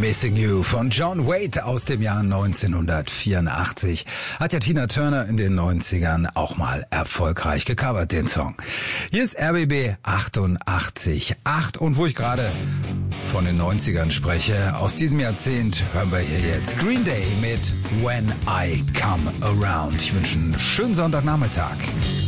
Missing You von John Waite aus dem Jahr 1984. Hat ja Tina Turner in den 90ern auch mal erfolgreich gecovert, den Song. Hier ist RBB 88.8 und wo ich gerade von den 90ern spreche, aus diesem Jahrzehnt hören wir hier jetzt Green Day mit When I Come Around. Ich wünsche einen schönen Sonntagnachmittag.